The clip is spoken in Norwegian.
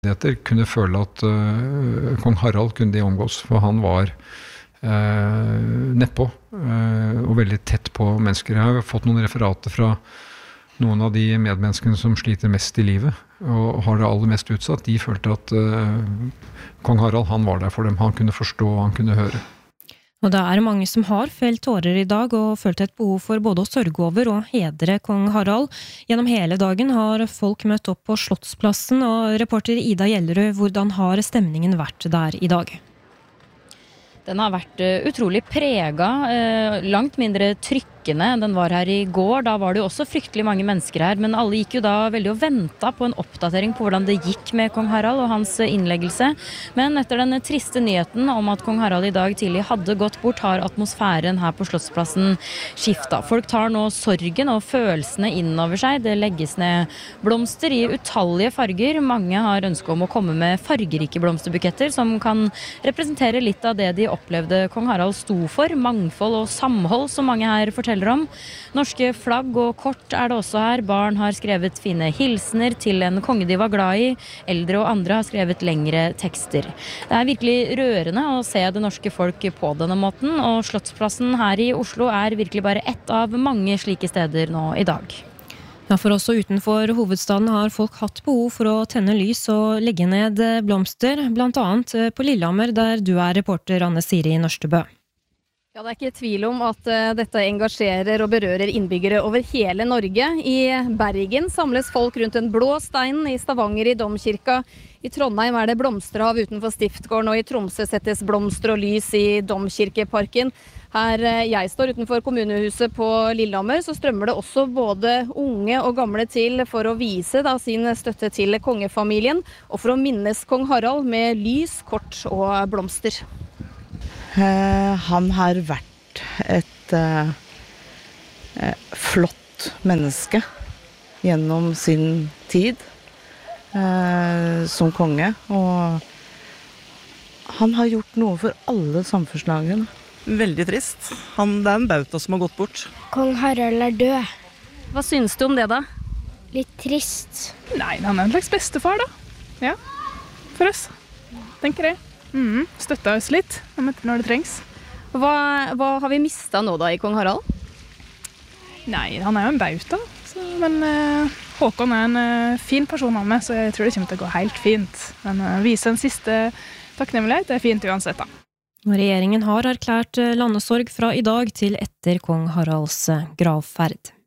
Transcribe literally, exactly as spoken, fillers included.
kunne føle at uh, kong Harald kunne de omgås, for han var uh, nedpå uh, og veldig tett på mennesker. Jeg har fått noen referater fra noen av de medmenneskene som sliter mest i livet og har det aller mest utsatt. De følte at uh, kong Harald, han var der for dem. Han kunne forstå, han kunne høre. Og det er mange som har felt tårer i dag og følt et behov for både å sørge over og hedre kong Harald. Gjennom hele dagen har folk møtt opp på Slottsplassen, og reporter Ida Gjellerød, hvordan har stemningen vært der i dag? Den har vært utrolig preget, langt mindre trykkende enn den var her i går. Da var det jo også fryktelig mange mennesker her, men alle gikk jo da veldig og ventet på en oppdatering på hvordan det gikk med kong Harald og hans innleggelse. Men etter den triste nyheten om at kong Harald i dag tidlig hadde gått bort, har atmosfæren her på Slottsplassen skiftet. Folk tar nå sorgen og følelsene innover seg. Det legges ned blomster i utallige farger. Mange har ønske om å komme med fargerike blomsterbuketter som kan representere litt av det de opplevde kong Harald sto for, mangfold og samhold som mange her forteller om. Norske flagg og kort er det også her. Barn har skrevet fine hilsener til en konge de var glad i. Eldre og andre har skrevet lengre tekster. Det er virkelig rørende å se det norske folk på denne måten, og Slottsplassen her i Oslo er virkelig bare ett av mange slike steder nå i dag. Ja, for også utenfor hovedstaden har folk hatt behov for å tenne lys og legge ned blomster, blant annet på Lillehammer, der du er reporter, Anne Siri Nørstebø. Ja, det er ikke tvil om at uh, dette engasjerer og berører innbyggere over hele Norge. I Bergen samles folk rundt en blå stein, i Stavanger i Domkirka. I Trondheim er det blomsterhav utenfor Stiftgården, og i Tromsø settes blomster og lys i Domkirkeparken. Her uh, jeg står utenfor kommunehuset på Lillehammer, så strømmer det også både unge og gamle til for å vise da, sin støtte til kongefamilien, og for å minnes kong Harald med lys, kort og blomster. Uh, han har vært et uh, uh, flott menneske gjennom sin tid uh, som konge, og han har gjort noe for alle samfunnslagene. Veldig trist. Han, det er en bauta som har gått bort. Kong Harald er død. Hva synes du om det da? Litt trist. Nei, han er en slags bestefar da. Ja, for oss. Tenker jeg. Mm, støtta oss litt når det trengs. Hva, hva har vi mistet nå da i kong Harald? Nei, han er jo en bauta, så, men uh, Håkon er en uh, fin person han med, så jeg tror det kommer til å gå helt fint. Men uh, vise en siste takknemlighet, det er fint uansett da. Regjeringen har erklært landesorg fra i dag til etter kong Haralds gravferd.